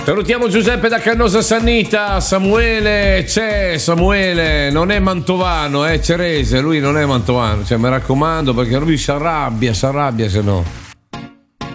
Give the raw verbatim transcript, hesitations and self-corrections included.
Salutiamo Giuseppe da Canosa Sannita. Samuele c'è, Samuele non è mantovano, è eh, cerese, lui non è mantovano, cioè mi raccomando perché lui si arrabbia, si arrabbia se no.